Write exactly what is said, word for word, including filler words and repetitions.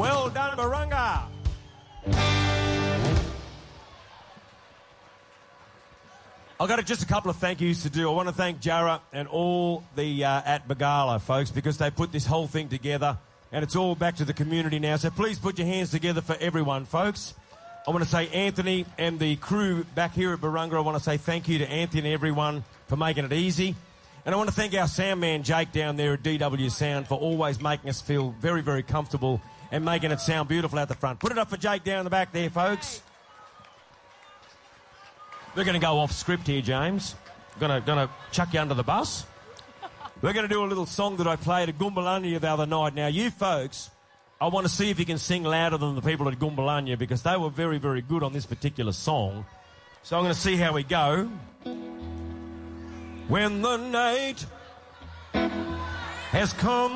Well done, Barunga. I've got just a couple of thank yous to do. I want to thank Jarrah and all the uh, at Bagala folks, because they put this whole thing together, and it's all back to the community now. So please put your hands together for everyone, folks. I want to say Anthony and the crew back here at Barunga, I want to say thank you to Anthony and everyone for making it easy. And I want to thank our sound man, Jake, down there at D W Sound for always making us feel very, very comfortable and making it sound beautiful out the front. Put it up for Jake down the back there, folks. We're going to go off script here, James. Going to, going to chuck you under the bus. We're going to do a little song that I played at Goombalanya the other night. Now, you folks, I want to see if you can sing louder than the people at Goombalanya, because they were very, very good on this particular song. So I'm going to see how we go. When the night has come